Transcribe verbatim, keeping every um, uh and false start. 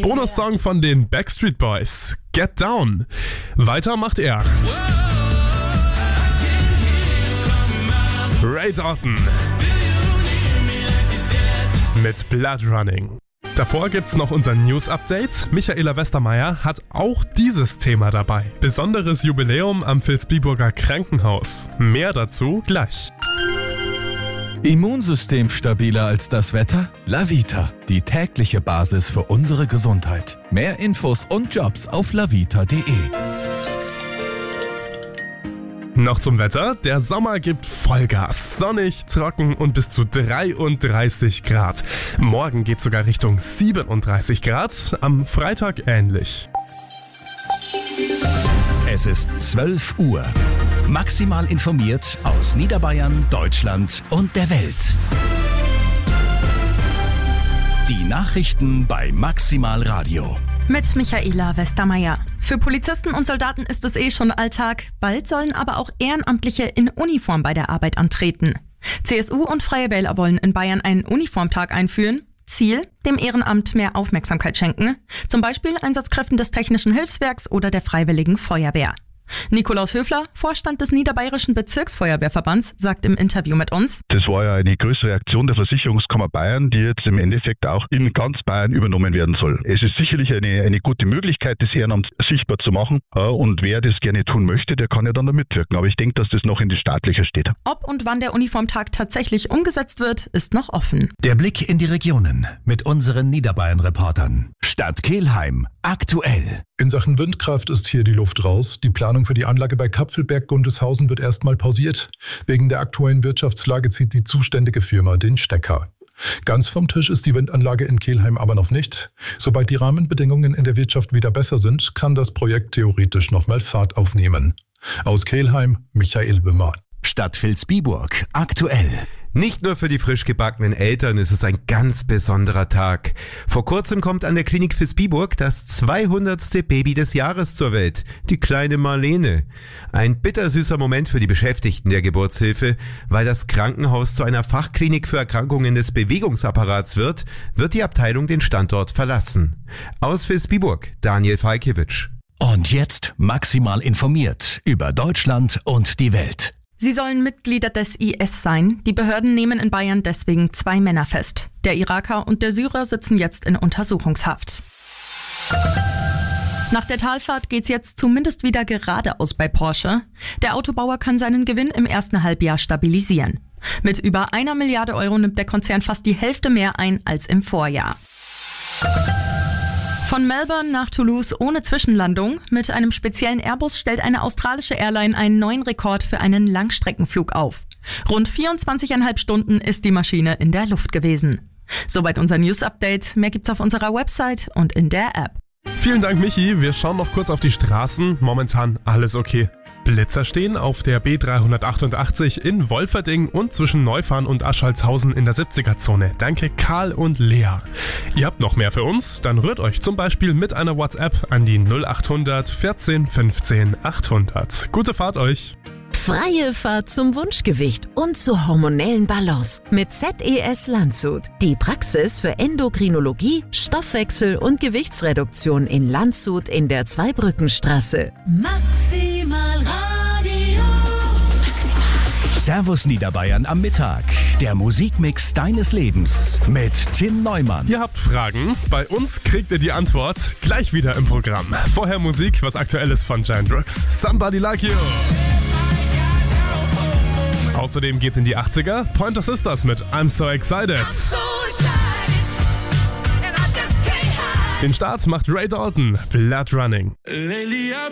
Bonussong von den Backstreet Boys, Get Down. Weiter macht er Ray Dalton mit Blood Running. Davor gibt's noch unser News-Update. Michaela Westermeier hat auch dieses Thema dabei. Besonderes Jubiläum am Vilsbiburger Krankenhaus. Mehr dazu gleich. Immunsystem stabiler als das Wetter? Lavita, die tägliche Basis für unsere Gesundheit. Mehr Infos und Jobs auf lavita punkt de. Noch zum Wetter. Der Sommer gibt Vollgas. Sonnig, trocken und bis zu dreiunddreißig Grad. Morgen geht sogar Richtung siebenunddreißig Grad. Am Freitag ähnlich. Es ist zwölf Uhr. Maximal informiert aus Niederbayern, Deutschland und der Welt. Die Nachrichten bei Maximal Radio. Mit Michaela Westermeier. Für Polizisten und Soldaten ist es eh schon Alltag. Bald sollen aber auch Ehrenamtliche in Uniform bei der Arbeit antreten. C S U und Freie Wähler wollen in Bayern einen Uniformtag einführen. Ziel: dem Ehrenamt mehr Aufmerksamkeit schenken. Zum Beispiel Einsatzkräften des Technischen Hilfswerks oder der Freiwilligen Feuerwehr. Nikolaus Höfler, Vorstand des Niederbayerischen Bezirksfeuerwehrverbands, sagt im Interview mit uns: Das war ja eine größere Aktion der Versicherungskammer Bayern, die jetzt im Endeffekt auch in ganz Bayern übernommen werden soll. Es ist sicherlich eine, eine gute Möglichkeit, das Ehrenamt sichtbar zu machen. Und wer das gerne tun möchte, der kann ja dann da mitwirken. Aber ich denke, dass das noch in den Staatlicher steht. Ob und wann der Uniformtag tatsächlich umgesetzt wird, ist noch offen. Der Blick in die Regionen mit unseren Niederbayern-Reportern. Stadt Kelheim, aktuell. In Sachen Windkraft ist hier die Luft raus. Die Planung für die Anlage bei Kapfelberg-Gundeshausen wird erstmal pausiert. Wegen der aktuellen Wirtschaftslage zieht die zuständige Firma den Stecker. Ganz vom Tisch ist die Windanlage in Kelheim aber noch nicht. Sobald die Rahmenbedingungen in der Wirtschaft wieder besser sind, kann das Projekt theoretisch nochmal Fahrt aufnehmen. Aus Kelheim, Michael Böhmer. Stadt Vilsbiburg, aktuell. Nicht nur für die frisch gebackenen Eltern ist es ein ganz besonderer Tag. Vor kurzem kommt an der Klinik Vilsbiburg das zweihundertste Baby des Jahres zur Welt, die kleine Marlene. Ein bittersüßer Moment für die Beschäftigten der Geburtshilfe. Weil das Krankenhaus zu einer Fachklinik für Erkrankungen des Bewegungsapparats wird, wird die Abteilung den Standort verlassen. Aus Vilsbiburg, Daniel Falkiewicz. Und jetzt maximal informiert über Deutschland und die Welt. Sie sollen Mitglieder des I S sein. Die Behörden nehmen in Bayern deswegen zwei Männer fest. Der Iraker und der Syrer sitzen jetzt in Untersuchungshaft. Nach der Talfahrt geht's jetzt zumindest wieder geradeaus bei Porsche. Der Autobauer kann seinen Gewinn im ersten Halbjahr stabilisieren. Mit über einer Milliarde Euro nimmt der Konzern fast die Hälfte mehr ein als im Vorjahr. Von Melbourne nach Toulouse ohne Zwischenlandung. Mit einem speziellen Airbus stellt eine australische Airline einen neuen Rekord für einen Langstreckenflug auf. Rund vierundzwanzig Komma fünf Stunden ist die Maschine in der Luft gewesen. Soweit unser News-Update. Mehr gibt's auf unserer Website und in der App. Vielen Dank, Michi. Wir schauen noch kurz auf die Straßen. Momentan alles okay. Blitzer stehen auf der B dreihundertachtundachtzig in Wolferding und zwischen Neufahren und Aschaltshausen in der siebziger-Zone. Danke Karl und Lea. Ihr habt noch mehr für uns? Dann rührt euch zum Beispiel mit einer WhatsApp an die null achthundert vierzehn fünfzehn achthundert. Gute Fahrt euch! Freie Fahrt zum Wunschgewicht und zur hormonellen Balance mit Z E S Landshut. Die Praxis für Endokrinologie, Stoffwechsel und Gewichtsreduktion in Landshut in der Zweibrückenstraße. Maximal Radio. Maximal. Servus Niederbayern am Mittag. Der Musikmix deines Lebens mit Tim Neumann. Ihr habt Fragen? Bei uns kriegt ihr die Antwort gleich wieder im Programm. Vorher Musik, was Aktuelles von Giant Rooks. Somebody Like You. Außerdem geht's in die achtziger. Pointer Sisters mit I'm So Excited. Den Start macht Ray Dalton, Blood Running.